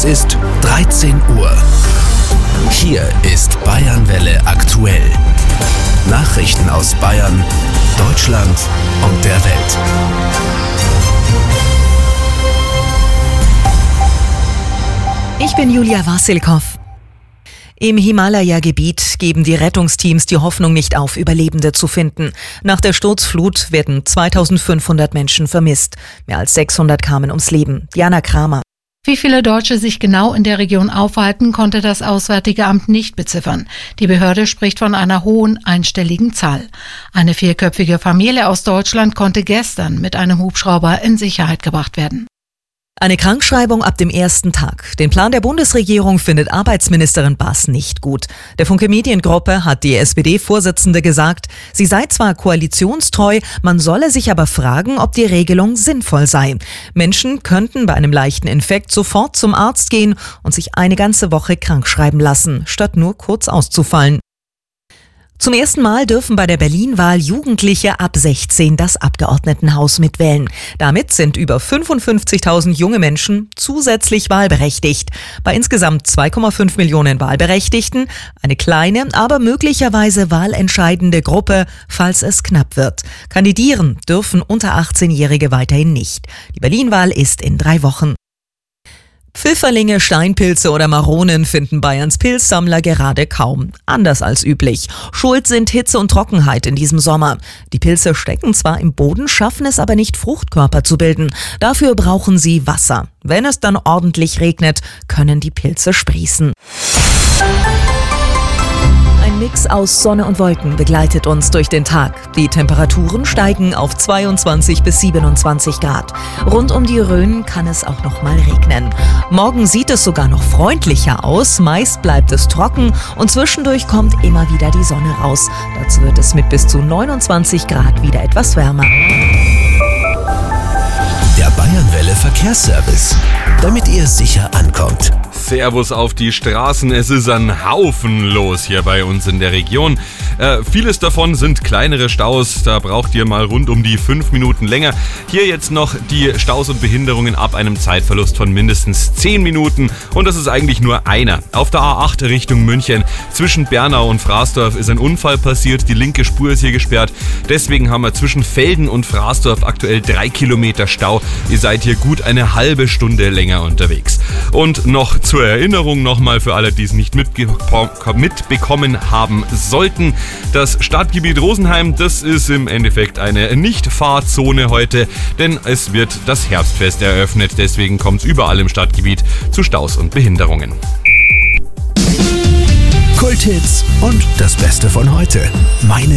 Es ist 13 Uhr. Hier ist Bayernwelle aktuell. Nachrichten aus Bayern, Deutschland und der Welt. Ich bin Julia Wassilkow. Im Himalaya-Gebiet geben die Rettungsteams die Hoffnung nicht auf, Überlebende zu finden. Nach der Sturzflut werden 2500 Menschen vermisst. Mehr als 600 kamen ums Leben. Diana Kramer. Wie viele Deutsche sich genau in der Region aufhalten, konnte das Auswärtige Amt nicht beziffern. Die Behörde spricht von einer hohen einstelligen Zahl. Eine 4-köpfige Familie aus Deutschland konnte gestern mit einem Hubschrauber in Sicherheit gebracht werden. Eine Krankschreibung ab dem ersten Tag. Den Plan der Bundesregierung findet Arbeitsministerin Bass nicht gut. Der Funke Mediengruppe hat die SPD-Vorsitzende gesagt, sie sei zwar koalitionstreu, man solle sich aber fragen, ob die Regelung sinnvoll sei. Menschen könnten bei einem leichten Infekt sofort zum Arzt gehen und sich eine ganze Woche krankschreiben lassen, statt nur kurz auszufallen. Zum ersten Mal dürfen bei der Berlin-Wahl Jugendliche ab 16 das Abgeordnetenhaus mitwählen. Damit sind über 55.000 junge Menschen zusätzlich wahlberechtigt. Bei insgesamt 2,5 Millionen Wahlberechtigten eine kleine, aber möglicherweise wahlentscheidende Gruppe, falls es knapp wird. Kandidieren dürfen unter 18-Jährige weiterhin nicht. Die Berlin-Wahl ist in 3 Wochen. Pfifferlinge, Steinpilze oder Maronen finden Bayerns Pilzsammler gerade kaum. Anders als üblich. Schuld sind Hitze und Trockenheit in diesem Sommer. Die Pilze stecken zwar im Boden, schaffen es aber nicht, Fruchtkörper zu bilden. Dafür brauchen sie Wasser. Wenn es dann ordentlich regnet, können die Pilze sprießen. Ein Mix aus Sonne und Wolken begleitet uns durch den Tag. Die Temperaturen steigen auf 22 bis 27 Grad. Rund um die Rhön kann es auch noch mal regnen. Morgen sieht es sogar noch freundlicher aus. Meist bleibt es trocken und zwischendurch kommt immer wieder die Sonne raus. Dazu wird es mit bis zu 29 Grad wieder etwas wärmer. Der Bayernwelle Verkehrsservice, damit ihr sicher ankommt. Servus auf die Straßen, es ist ein Haufen los hier bei uns in der Region. Vieles davon sind kleinere Staus, da braucht ihr mal rund um die 5 Minuten länger. Hier jetzt noch die Staus und Behinderungen ab einem Zeitverlust von mindestens 10 Minuten und das ist eigentlich nur einer. Auf der A8 Richtung München zwischen Bernau und Fraßdorf ist ein Unfall passiert, die linke Spur ist hier gesperrt. Deswegen haben wir zwischen Velden und Fraßdorf aktuell 3 Kilometer Stau. Ihr seid hier gut eine halbe Stunde länger unterwegs. Und noch zur Erinnerung nochmal für alle, die es nicht mitbekommen haben sollten. Das Stadtgebiet Rosenheim, das ist im Endeffekt eine Nicht-Fahrzone heute, denn es wird das Herbstfest eröffnet. Deswegen kommt es überall im Stadtgebiet zu Staus und Behinderungen. Kulthits und das Beste von heute. Meine